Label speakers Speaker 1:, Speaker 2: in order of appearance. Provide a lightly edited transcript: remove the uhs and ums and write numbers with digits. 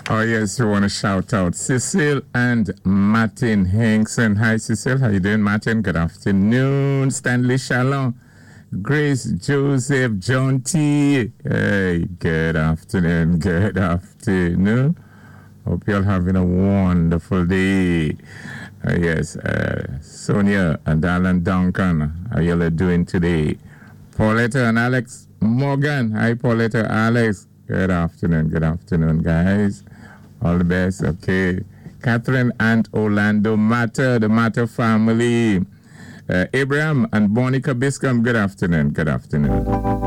Speaker 1: Oh, yes, we want to shout out Cecil and Martin Hinkson. Hi, Cecil. How you doing, Martin? Good afternoon. Stanley Shalom. Grace Joseph John T. Hey, good afternoon. Good afternoon. Hope you're having a wonderful day. Yes, Sonia and Alan Duncan, how you doing today? Pauletta and Alex Morgan. Hi, Pauletta, Alex. Good afternoon, guys. All the best, okay. Catherine and Orlando Matter, the Matter family. Abraham and Monica Biscom, good afternoon.